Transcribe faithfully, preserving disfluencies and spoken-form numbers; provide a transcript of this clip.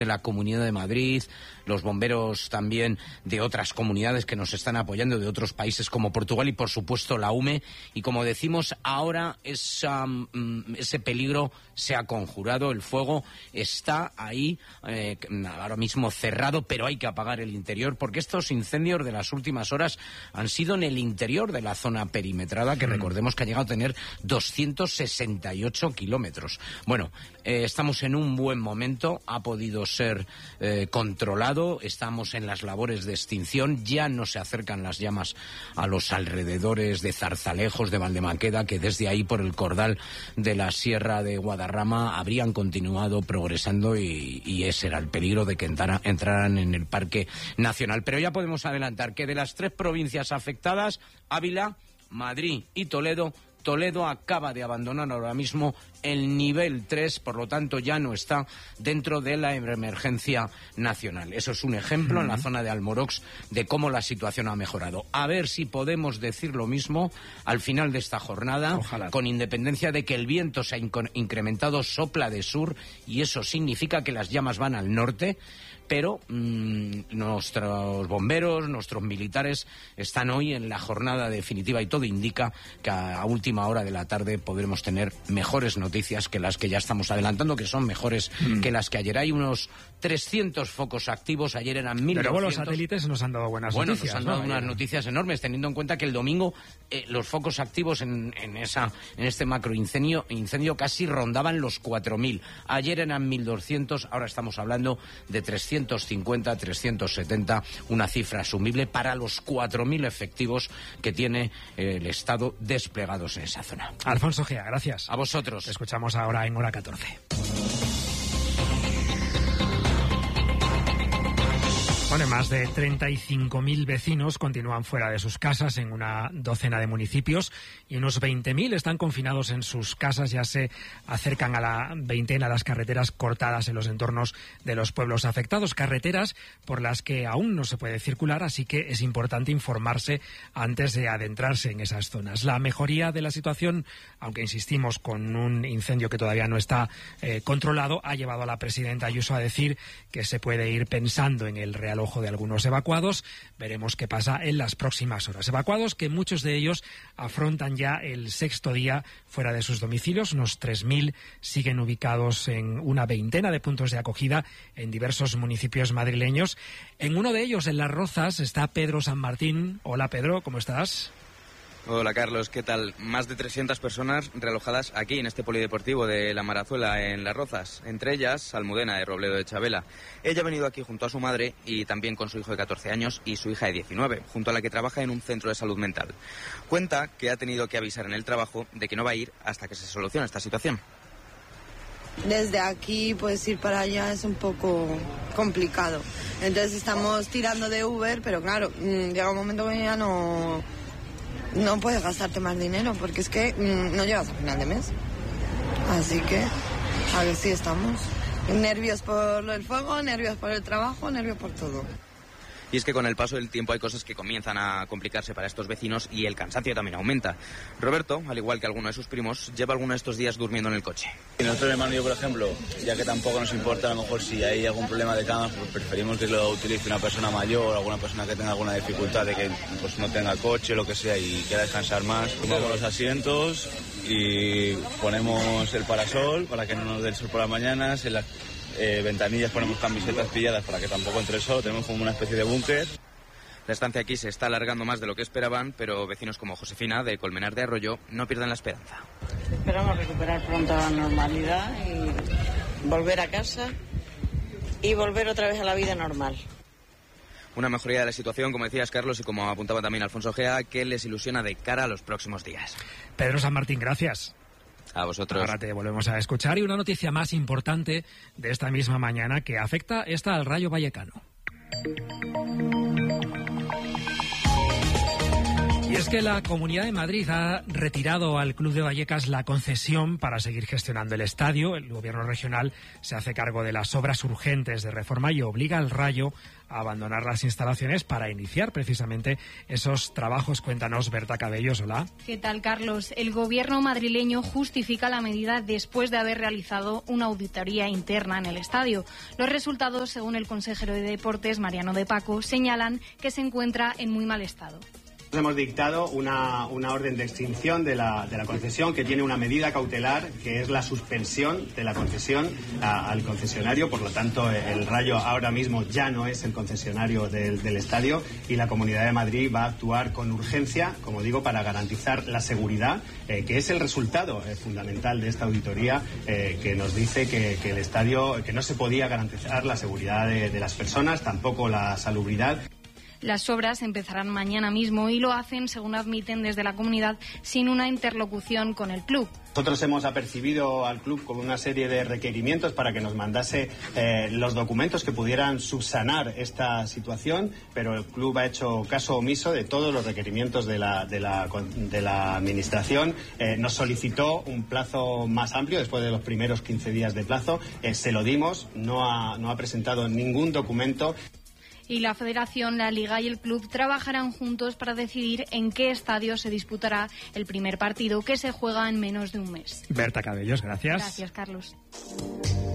de la Comunidad de Madrid, los bomberos también de otras comunidades que nos están apoyando, de otros países como Portugal y, por supuesto, la U M E. Y, como decimos, ahora esa, ese peligro se ha conjurado, el fuego está ahí, eh, ahora mismo cerrado, pero hay que apagar el interior, porque estos incendios de las últimas horas han sido en el interior de la zona perimetrada, que mm. recordemos que ha llegado a tener doscientos sesenta y ocho kilómetros. Bueno, eh, estamos en un buen momento, ha podido ser eh, controlado, estamos en las labores de extinción, ya no se acercan las llamas a los alrededores de Zarzalejos, de Valdemaqueda, que desde ahí por el cordal de la Sierra de Guadarrama habrían continuado progresando y, y ese era el peligro de que entrara, entraran en el Parque Nacional. Pero ya podemos adelantar que de las tres provincias afectadas, Ávila, Madrid y Toledo, Toledo acaba de abandonar ahora mismo el nivel tres, por lo tanto ya no está dentro de la emergencia nacional. Eso es un ejemplo uh-huh. en la zona de Almorox de cómo la situación ha mejorado. A ver si podemos decir lo mismo al final de esta jornada. Ojalá. Con independencia de que el viento se ha inc- incrementado, sopla de sur y eso significa que las llamas van al norte. Pero mmm, nuestros bomberos, nuestros militares están hoy en la jornada definitiva y todo indica que a última hora de la tarde podremos tener mejores noticias que las que ya estamos adelantando, que son mejores mm. que las que ayer. Hay unos trescientos focos activos, ayer eran mil doscientos. Pero luego los satélites nos han dado buenas bueno, noticias. Bueno, nos han dado ¿no? unas noticias enormes, teniendo en cuenta que el domingo eh, los focos activos en, en, esa, en este macroincendio incendio casi rondaban los cuatro mil. Ayer eran mil doscientos, ahora estamos hablando de trescientos cincuenta, trescientos setenta, una cifra asumible para los cuatro mil efectivos que tiene eh, el Estado desplegados en esa zona. Alfonso Gea, gracias. A vosotros. Te escuchamos ahora en hora catorce. Bueno, más de treinta y cinco mil vecinos continúan fuera de sus casas en una docena de municipios y unos veinte mil están confinados en sus casas. Ya se acercan a la veintena las carreteras cortadas en los entornos de los pueblos afectados. Carreteras por las que aún no se puede circular, así que es importante informarse antes de adentrarse en esas zonas. La mejoría de la situación, aunque insistimos con un incendio que todavía no está eh, controlado, ha llevado a la presidenta Ayuso a decir que se puede ir pensando en el real ojo de algunos evacuados. Veremos qué pasa en las próximas horas. Evacuados que muchos de ellos afrontan ya el sexto día fuera de sus domicilios. Unos tres mil siguen ubicados en una veintena de puntos de acogida en diversos municipios madrileños. En uno de ellos, en Las Rozas, está Pedro San Martín. Hola, Pedro, ¿cómo estás? Hola Carlos, ¿qué tal? Más de trescientas personas realojadas aquí en este polideportivo de La Marazuela en Las Rozas, entre ellas Almudena de Robledo de Chabela. Ella ha venido aquí junto a su madre y también con su hijo de catorce años y su hija de diecinueve, junto a la que trabaja en un centro de salud mental. Cuenta que ha tenido que avisar en el trabajo de que no va a ir hasta que se solucione esta situación. Desde aquí, pues ir para allá es un poco complicado. Entonces estamos tirando de Uber, pero claro, llega un momento que ya no... no puedes gastarte más dinero porque es que mmm, no llegas a final de mes. Así que a ver si estamos. Nervios por el fuego, nervios por el trabajo, nervios por todo. Y es que con el paso del tiempo hay cosas que comienzan a complicarse para estos vecinos y el cansancio también aumenta. Roberto, al igual que alguno de sus primos, lleva algunos de estos días durmiendo en el coche. Y nosotros, hermano y yo, por ejemplo, ya que tampoco nos importa a lo mejor si hay algún problema de cama, pues preferimos que lo utilice una persona mayor, alguna persona que tenga alguna dificultad de que pues no tenga coche, lo que sea, y quiera descansar más. Tomamos los asientos y ponemos el parasol para que no nos dé el sol por las mañanas. En las eh, ventanillas ponemos camisetas pilladas para que tampoco entre el sol. Tenemos como una especie de búnker. La estancia aquí se está alargando más de lo que esperaban, pero vecinos como Josefina, de Colmenar de Arroyo, no pierden la esperanza. Esperamos recuperar pronto la normalidad y volver a casa y volver otra vez a la vida normal. Una mejoría de la situación, como decías, Carlos, y como apuntaba también Alfonso Gea, que les ilusiona de cara a los próximos días. Pedro San Martín, gracias. A vosotros. Ahora te volvemos a escuchar. Y una noticia más importante de esta misma mañana que afecta esta al Rayo Vallecano. Y es que la Comunidad de Madrid ha retirado al Club de Vallecas la concesión para seguir gestionando el estadio. El gobierno regional se hace cargo de las obras urgentes de reforma y obliga al Rayo a abandonar las instalaciones para iniciar precisamente esos trabajos. Cuéntanos, Berta Cabellos, hola. ¿Qué tal, Carlos? El gobierno madrileño justifica la medida después de haber realizado una auditoría interna en el estadio. Los resultados, según el consejero de Deportes, Mariano de Paco, señalan que se encuentra en muy mal estado. Hemos dictado una, una orden de extinción de la, de la concesión que tiene una medida cautelar que es la suspensión de la concesión a, al concesionario. Por lo tanto, el Rayo ahora mismo ya no es el concesionario del, del estadio y la Comunidad de Madrid va a actuar con urgencia, como digo, para garantizar la seguridad, eh, que es el resultado eh, fundamental de esta auditoría eh, que nos dice que, que el estadio, que no se podía garantizar la seguridad de, de las personas, tampoco la salubridad. Las obras empezarán mañana mismo y lo hacen, según admiten desde la comunidad, sin una interlocución con el club. Nosotros hemos apercibido al club con una serie de requerimientos para que nos mandase eh, los documentos que pudieran subsanar esta situación, pero el club ha hecho caso omiso de todos los requerimientos de la, de la, de la administración. Eh, nos solicitó un plazo más amplio después de los primeros quince días de plazo. Eh, se lo dimos, no ha, no ha presentado ningún documento. Y la Federación, la Liga y el club trabajarán juntos para decidir en qué estadio se disputará el primer partido, que se juega en menos de un mes. Berta Cabellos, gracias. Gracias, Carlos.